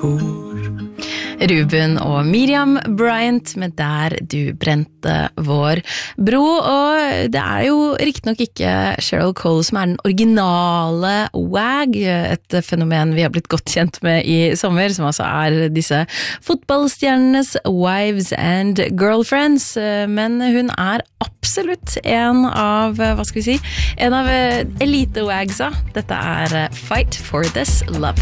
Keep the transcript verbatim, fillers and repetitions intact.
Ruben og Miriam Bryant med Der du brente vår bro, og det er jo riktig nok ikke Cheryl Cole som er den originale wag, et fenomen vi har blitt godt kjent med i sommer, som altså er disse fotballstjernenes wives and girlfriends, men hun er absolutt en av, hva skal vi si, en av elite-wagsa. Dette er Fight for This Love.